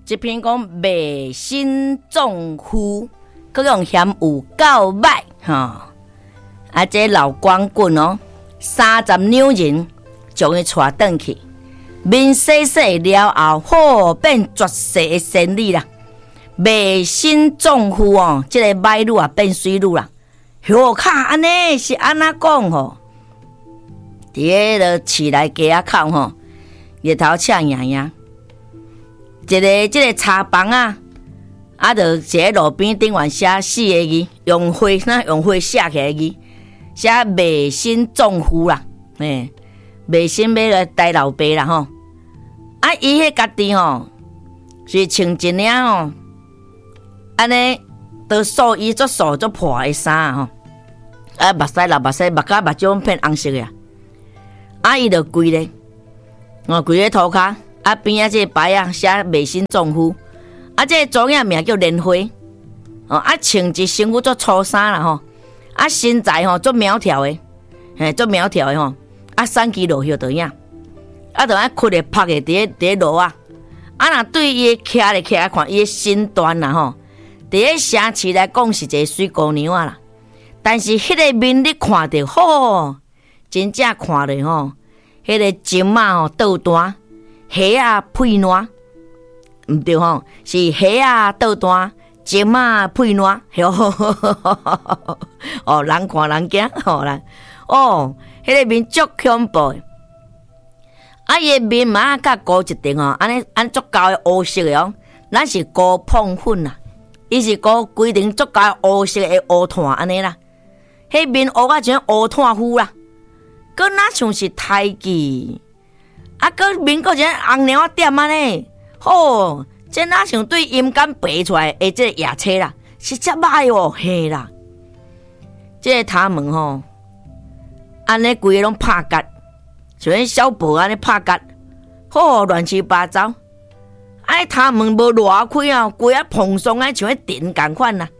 这篇讲卖身葬父，佮用嫌有够歹吼。这老光棍哦，30两人将伊带转去，面洗洗了后，变绝世的仙女啦。卖身葬父哦，这个歹女啊变水女啦。哟卡安尼是安怎讲吼？伫迄个市内街仔口吼，日头赤洋洋，这个茶房啊，就一个路边顶完写4个字，用花写起来字，写卖身葬父啦，卖身要来带老爸啦吼。伊迄家己吼是穿一领吼，安尼都素衣足素足破的衫吼，目屎目甲目睭变红色的伊就跪咧，跪咧涂骹，边仔这个牌啊写卖身葬父，这个主影名叫莲花，穿一身躯足粗衫啦吼，身材吼足苗条的，足苗条的吼，3支落叶倒影，就屈咧拍咧伫路啊，若对伊徛咧看伊身段啦吼，伫咧城市来讲是一个水姑娘啊啦，但是迄个面你看着吼，真正看咧吼，迄个针啊吼倒单，虾啊配烂，毋对吼，是虾啊倒单，针啊配烂，人看人惊吼啦，迄个面足恐怖的。伊个面嘛甲高一点吼，安足高的乌色的哦，咱是高碰粉啦，伊是高规定足高的乌色的乌炭安尼啦，迄面乌啊像乌炭糊啦，佮哪像是胎记，佮面佮像红鸟点安尼，这哪像对阴间爬出来的这个野车啦，是遮歹哦，嘿啦，这个头毛吼，安尼规个拢拍角。像迄小婆安尼拍角，乱七八糟。头毛无偌开啊，规啊蓬松啊，像迄电共款啦。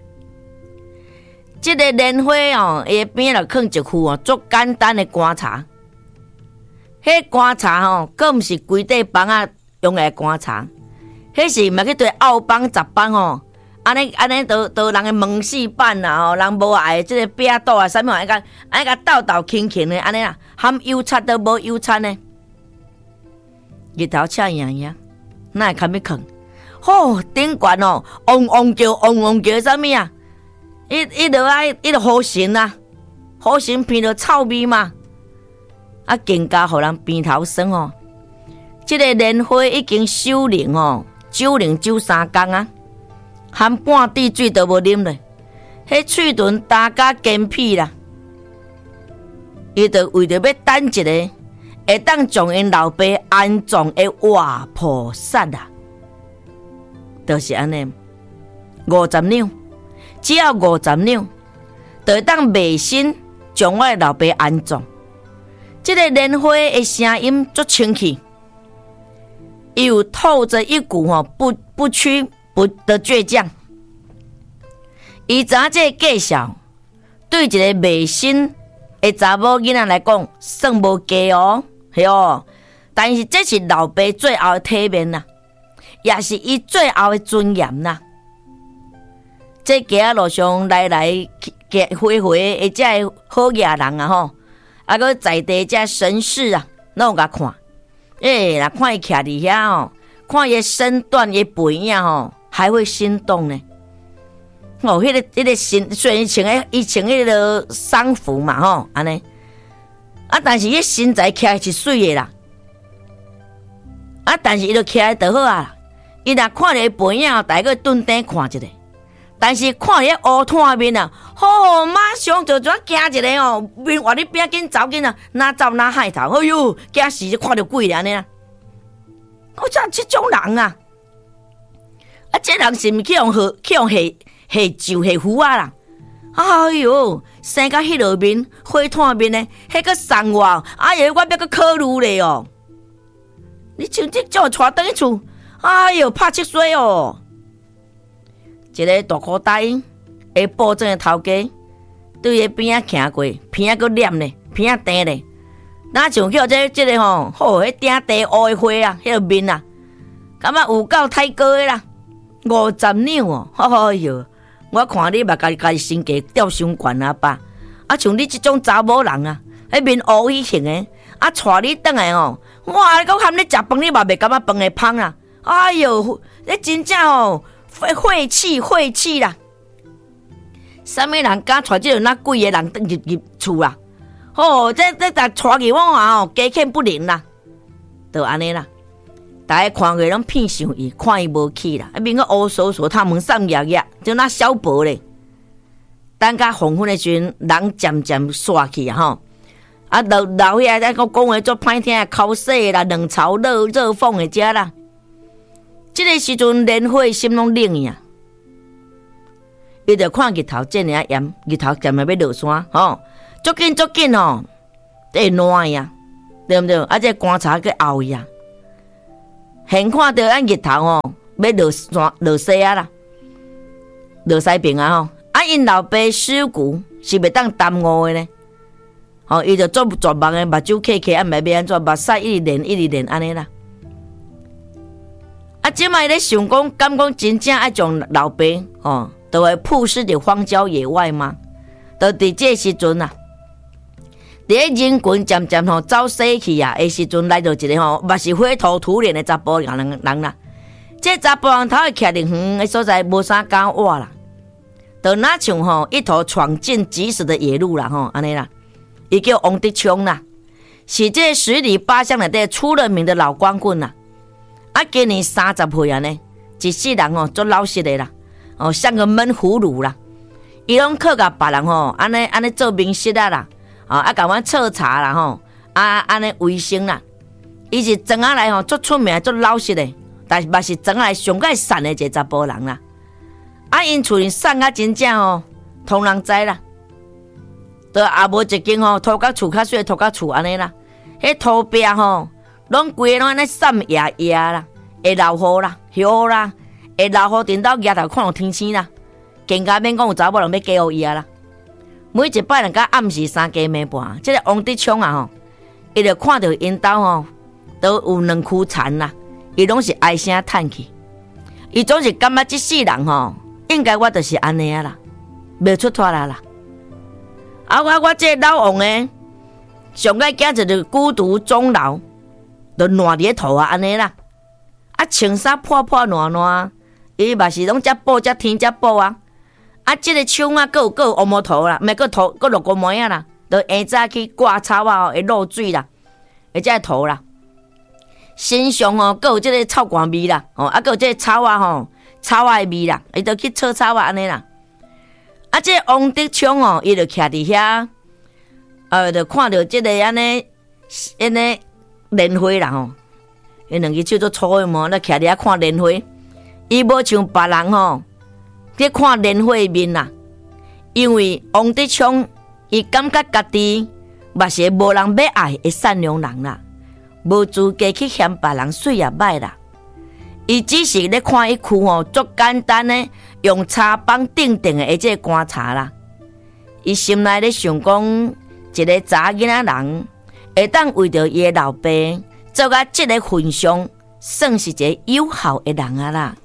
这个莲花伊边就放一副足简单的棺柴。迄棺材佫毋是规底房啊用来棺材，迄是嘛去对凹帮杂帮安尼都人的门市板啦人无爱即个壁刀啊，啥物安尼甲斗轻轻的安尼啦，含油漆都无油漆呢。日头赤洋洋，哪会堪要囥？顶悬嗡嗡叫啥物啊？伊就好神啊，好神闻着臭味嘛，更加互人鼻头酸即个莲花已经守灵守灵守3工啊。含半滴水都无啉咧，迄喙唇打甲坚皮啦。伊就为着要等一个会当将因老爸安葬的活菩萨啦，就是安尼，50两，只要50两，就会当卖身将我的老爸安葬。这个莲花的声音足清气，又透着一股不屈不的倔强。伊知影这个介绍，对一个卖身的查某囡仔来讲，算无低但是这是老爸最后的体面啦，也是伊最后的尊严啦。这街仔路上来回的这好野人啊搁在地这绅士啊，拢有甲看。若看伊徛伫遐看伊身段伊背影还会心动呢。迄个虽然伊穿迄个丧服嘛安尼，但是伊身材徛是水的啦。但是伊就徛就好啊。伊若看着背影大概顿顶看一下，但是看着乌炭面啊，马上就惊一个面活你边紧走紧啊，哪走哪害头，哎哟，惊死就看着鬼了安尼啊！这种人啊，这人是毋去用下酒下符啊啦！哎哟，生甲迄落面火炭面呢，迄个送我，哎呀，我要个考虑咧你像这种带倒去厝，哎哟，拍七水一个大裤带会保证的头家，对伊边仔行过，鼻仔佫黏咧，鼻仔甜咧，哪像叫这个迄顶地乌的花啊，迄个面啊， 感觉有够太高的啦，50两哦，哎哟，我看你嘛家己身价吊伤悬啊吧，啊像你这种查某人啊，迄面乌迄型的，啊带你转来哦，哇，你讲含你食饭你嘛袂感觉饭会芳啦，哎哟，你真正哦，晦气啦，啥物人敢带这种那贵的人入厝啦？哦，这带去我话哦，家欠不灵啦，就安尼啦。大家看过拢偏向伊，看伊无去啦，面个乌索索，他们上压压，就那小薄咧。等甲黄昏的时阵，人渐渐煞去啊吼。啊，老遐在讲话做歹听，口水啦，冷嘲热讽的遮啦。这个时阵，莲花心拢冷呀。伊就看日头这尔炎，日头渐渐要落山吼，足紧吼，会烂呀，对不对？啊，这观察去后呀。现看到咱日头哦，要落山落西啊啦，落西边啊吼。啊，因老爸尸骨是袂当耽误的呢。吼，伊就做绝望的，目睭开，啊，袂要安怎，目屎一直连安尼啦。啊，即摆咧想讲，敢讲真正爱将老爸哦，都会曝尸伫荒郊野外吗？就伫这时阵啊。伫人群渐渐吼走西去啊，的时阵来到一个吼，嘛是灰头土脸的查甫人啦。这查甫人头会徛伫远的所在，无啥敢活啦。就那像吼一头闯进即时的野鹿啦吼，安尼啦。伊叫王德昌啦，是这十里八乡内底出了名的老光棍啦。啊，今年30岁啊呢，一世人吼做老实的啦，哦像个闷葫芦啦。伊拢靠甲别人吼，安尼做面食啊啦。啊，甲阮测茶啦吼，安尼卫生啦。伊是庄仔内吼足出名、足老实的，但是嘛是庄仔内上个善的一个查甫人啦。啊，因厝里善啊真正吼，通人知啦。都也无一间吼，土甲厝较水，土甲厝安尼啦。迄土壁吼，拢规个拢安尼散叶啦，会落雨啦、雨啦，会落雨，顶到日头看到天星啦，更加免讲有查某人要嫁予伊啊啦。每一摆人甲暗时3更暝半，这个王德昌啊吼，伊就看到因兜吼都有2躯残啦，伊拢是唉声叹气，伊总是感觉这世人吼，应该我就是安尼啊啦，袂出脱啦。啊，我这老王诶，上个囝就是孤独终老，就烂伫头啊安尼啦，啊穿衫破烂，伊嘛是拢遮补遮天遮补啊。啊，这个手啊，佫有乌毛头啦，咪佫头佫落个毛啊啦，就下早去挂草啊，会漏水啦，或者头啦。身上哦，佫有这个臭汗味啦，哦，啊，佫有这个草啊吼，草啊的味啦，伊就去扯草啊安尼啦。啊，这王德昌哦，伊就徛伫遐，就看到这个安尼莲花啦吼，伊2只手都粗的嘛，那徛伫遐看莲花，伊无像别人吼。去看莲花面啦，因为王德昌伊感觉家己嘛是无人要爱的善良人啦，无资格去嫌别人水也歹啦。伊只是咧看一区吼，足简单的用茶帮定的这个观察啦。伊心内咧想讲，一个查囡仔人会当为着伊的老爸做甲这个份上，算是一个有效的人啊啦。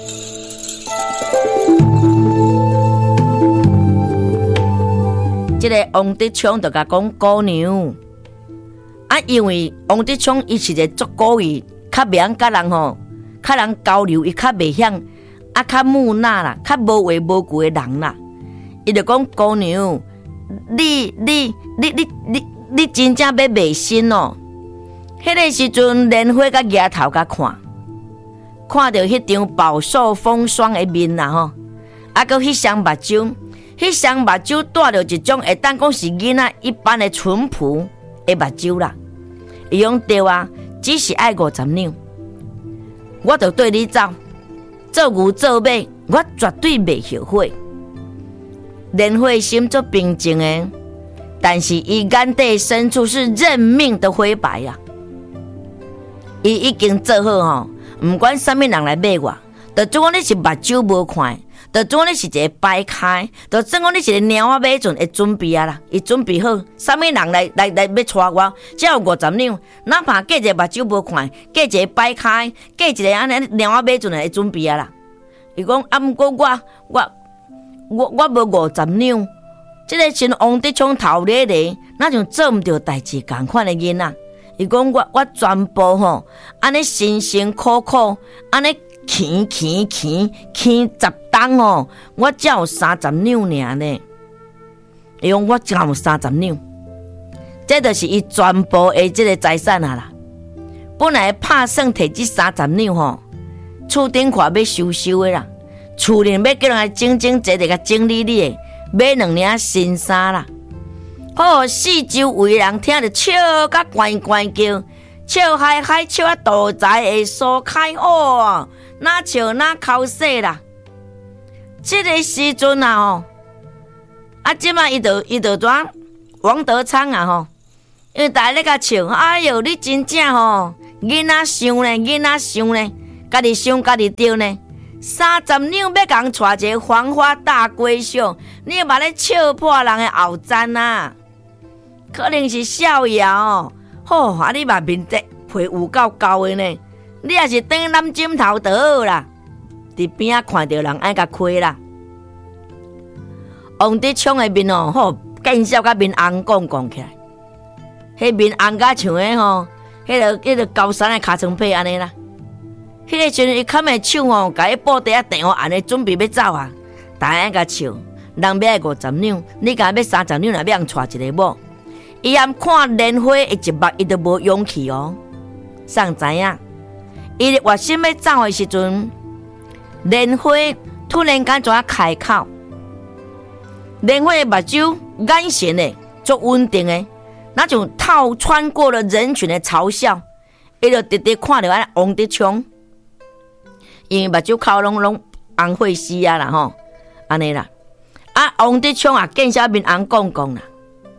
这个王德昌就甲讲姑娘，啊，因为王德昌伊是一个足故意，较袂晓甲人吼，较人交流，伊较袂晓，啊，较木讷啦，较无话无句的人啦。伊就讲姑娘，你真正要卖身哦。迄个时阵，莲花甲额头甲看到迄张饱受风霜的面啦吼，啊，佮迄双目睭。迄双目睭带着一种会当讲是囡仔一般的淳朴的目睭啦。伊讲对啊，只是爱50两，我就对你走，做牛做马，我绝对袂后悔。莲花心足平静的，但是伊眼底深处是认命的灰白啊。伊已经做好吼，毋管啥物人来买我，就总讲你是目睭无看，就就总你是一个摆开，就总讲你是一个猫仔马阵会准备啊啦，伊准备好，啥物人来要带我，只有50两，哪怕过一个目睭无看，过一个摆开，过一个安尼猫仔马阵会准备啊啦。伊讲啊，毋过我无50两，即个像王德昌头咧咧，哪像做毋着代志共款的囡仔。伊讲我全部吼，安尼辛辛苦苦，安尼勤10担吼，我才有30两尔呢。伊讲我只有30两，这就是伊全部的这个财产啊啦。本来拍算摕这30两吼，厝顶看要收的啦，厝里要叫人来整齐甲整理的，买2领新衫啦。好，四周围人听着笑甲乖叫，笑嗨嗨，笑啊肚财会疏开哦，哪笑哪口水啦。这个时阵啊吼，即马伊就怎王德昌啊吼，因为大家咧甲笑，哎哟，你真正吼，囡仔想呢，家己想家己对呢。30两要共带一个黄花大闺秀，你嘛咧笑破人的后赞啊！可能是笑谣哦，吼，你嘛面的皮有够厚的呢，你也是等揽枕头就好啦。伫边仔看到人爱甲开啦。王德昌的面哦，吼，见笑甲面红讲起来，迄面红甲像个吼，迄个高山的尻川皮安尼啦。迄个时阵，伊牵个手吼，甲伊布袋啊电话安尼准备要走啊，大家甲笑，人要50两，你甲要30两，若要人带一个某。伊含看莲花的一目，伊都无勇气哦。谁知影？伊热心要走的时阵，莲花突然间怎开口？莲花的目睭眼神的足稳定的，那种透穿过了人群的嘲笑，伊就直直看到安王德昌，因为目睭口拢红血丝啊啦吼，安尼啦。啊，王德昌啊，见笑面红讲啦。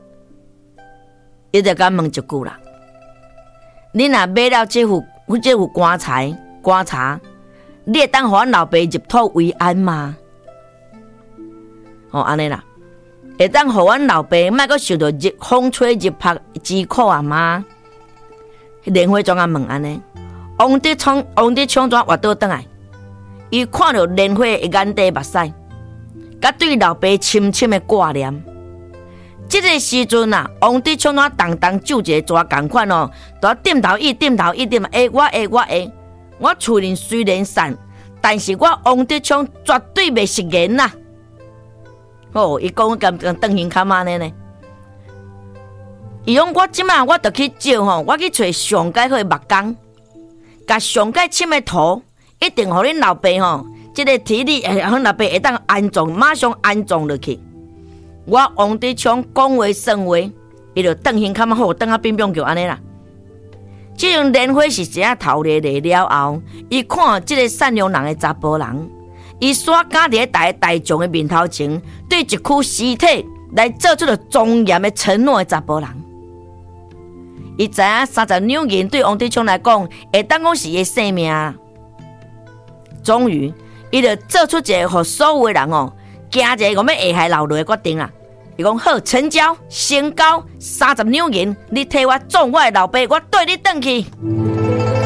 伊就甲问一句啦：你若买了这副棺茶，你会当互阮老爸入土为安吗？哦，安尼啦，会当互阮老爸莫阁受到风吹日晒之苦啊吗？莲花怎啊问安尼？王德昌怎活倒转来？伊看到莲花的眼底目屎，甲对老爸深深的挂念。这个时阵啊，王德昌当就一个抓共款哦，都点头意，我厝人虽然散，但是我王德昌绝对袂食言呐。哦，伊讲咁邓行卡嘛呢？伊讲我即马我着去照吼，我去找上界好的木工，甲上界深的土，一定互恁老爸吼，这个体力阮老爸会当安葬，马上安葬落去。我王德昌讲话算话，伊就邓行看好，邓啊乒乓球安尼啦。这种莲花是一下头咧了后，伊看这个善良人的查甫人，伊刷家伫大众的面头前，对一具尸体来做出了庄严的承诺的查甫人。伊知影30两银对王德昌来讲，会当讲是伊性命。终于，伊就做出一个互所有的人哦，惊一个我们下海流泪的决定啦。伊讲好，成交，30两银，你替我葬我的老爸，我对你转去。